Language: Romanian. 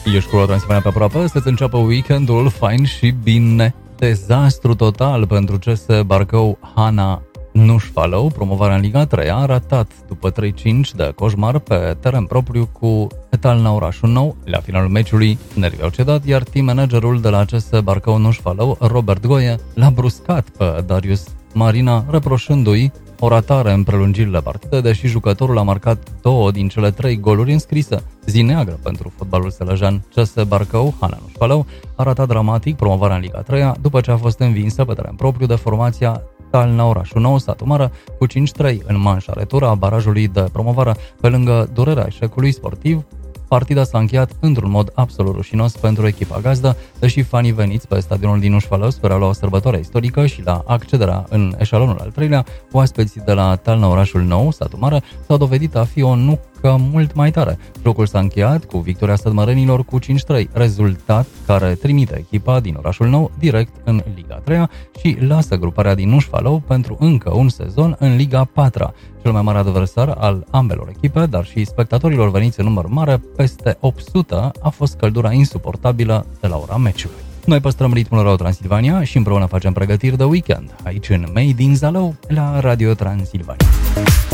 Ești cu Transilvania pe aproape, să-ți înceapă weekendul fain și bine. Dezastru total pentru CS Barcău Hana Nușfalău, promovarea în Liga 3 a ratat după 3-5 de coșmar pe teren propriu cu Etalna Orașul Nou. La finalul meciului, nervii au cedat, iar team managerul de la CS Barcău Nușfalău, Robert Goie, l-a bruscat pe Darius Marina, reproșându-i o ratare în prelungirile partide, deși jucătorul a marcat 2 din cele 3 goluri înscrise. Zi neagră pentru fotbalul selejan. CS Barcău Hana Nușfalău a ratat dramatic promovarea în Liga 3 după ce a fost învinsă pe teren propriu de formația Talna Orașul Nou, Satu Mare, cu 5-3 în manșa retură a barajului de promovare. Pe lângă durerea eșecului sportiv, partida s-a încheiat într-un mod absolut rușinos pentru echipa gazdă, deși fanii veniți pe stadionul din Nușfalău sperau la o sărbătoare istorică și la accederea în eșalonul al 3-lea, oaspeții de la Talna Orașul Nou, Satu Mare, s-au dovedit a fi o nucă mult mai tare. Jocul s-a încheiat cu victoria sădmărenilor cu 5-3, rezultat care trimite echipa din Orașul Nou direct în Liga 3 și lasă gruparea din Nușfalău pentru încă un sezon în Liga 4. Cel mai mare adversar al ambelor echipe, dar și spectatorilor veniți în număr mare, peste 800, a fost căldura insuportabilă de la ora meciului. Noi păstrăm ritmul Radio Transilvania și împreună facem pregătiri de weekend, aici în Made in Zalău, la Radio Transilvania.